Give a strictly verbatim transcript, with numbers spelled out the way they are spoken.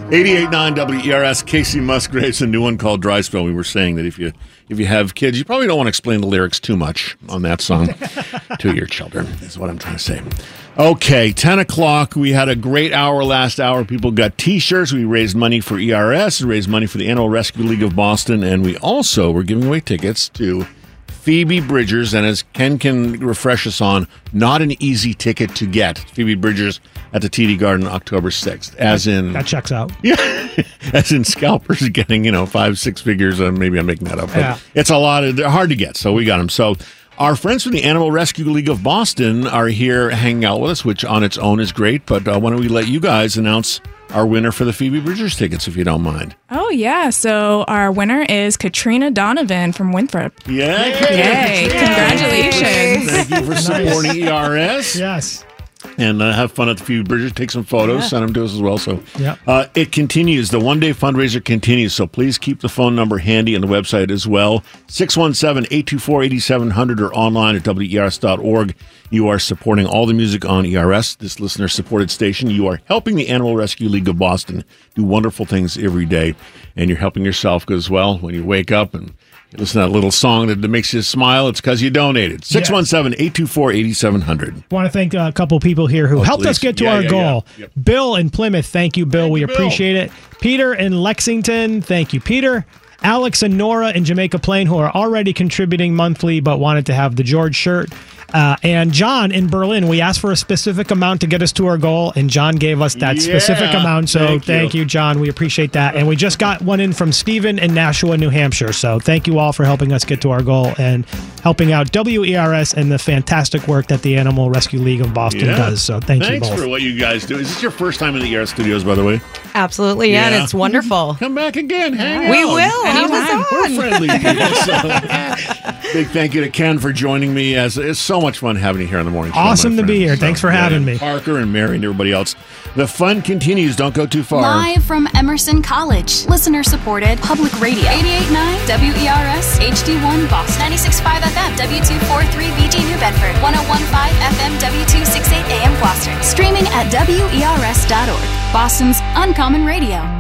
eighty-eight point nine W E R S, Casey Musgraves, a new one called Dry Spell. We were saying that if you if you have kids, you probably don't want to explain the lyrics too much on that song to your children, is what I'm trying to say. Okay, ten o'clock. We had a great hour last hour. People got T-shirts. We raised money for E R S, raised money for the Animal Rescue League of Boston, and we also were giving away tickets to Phoebe Bridgers, and as Ken can refresh us on, not an easy ticket to get. Phoebe Bridgers at the T D Garden October sixth, as in... That checks out. Yeah, as in scalpers getting, you know, five, six figures, uh, maybe I'm making that up, but yeah. It's a lot of... They're hard to get, so we got them. So our friends from the Animal Rescue League of Boston are here hanging out with us, which on its own is great, but uh, why don't we let you guys announce our winner for the Phoebe Bridgers tickets, if you don't mind. Oh, yeah. So our winner is Katrina Donovan from Winthrop. Yeah. Yay. Congratulations. Thank you for supporting E R S. Yes. And uh, have fun at the Phoebe Bridgers. Take some photos. Yeah. Send them to us as well. So yeah. uh, it continues. The one-day fundraiser continues. So please keep the phone number handy on the website as well. six one seven, eight two four, eight seven zero zero or online at W E R S dot org. You are supporting all the music on E R S, this listener-supported station. You are helping the Animal Rescue League of Boston do wonderful things every day. And you're helping yourself as well when you wake up and you listen to that little song that makes you smile. It's because you donated. six one seven, eight two four, eight seven zero zero. I want to thank a couple people here who oh, helped please. us get to yeah, our yeah, goal. Yeah. Yep. Bill in Plymouth, thank you, Bill. Thank we you, Bill. appreciate it. Peter in Lexington, thank you, Peter. Alex and Nora in Jamaica Plain, who are already contributing monthly but wanted to have the George shirt. Uh, and John in Berlin, we asked for a specific amount to get us to our goal, and John gave us that yeah, specific amount. So thank, thank you. you, John. We appreciate that. And we just got one in from Stephen in Nashua, New Hampshire. So thank you all for helping us get to our goal and helping out W E R S and the fantastic work that the Animal Rescue League of Boston yeah. does. So thank Thanks you both. Thanks for what you guys do. Is this your first time in the E R S studios, by the way? Absolutely, yeah, yeah. and it's wonderful. Come back again. Hang we out. will. Have us on. We're friendly people. So. Big thank you to Ken for joining me. As It's so much fun having you here in the morning. Awesome show, to be here. So, Thanks for yeah, having me. Parker and Mary and everybody else. The fun continues. Don't go too far. Live from Emerson College. Listener-supported public radio. eighty-eight point nine W E R S H D one Boston. ninety-six point five F M W two forty-three B G New Bedford. one oh one point five F M W two sixty-eight A M Gloucester. Streaming at W E R S dot org. Boston's Uncommon Radio.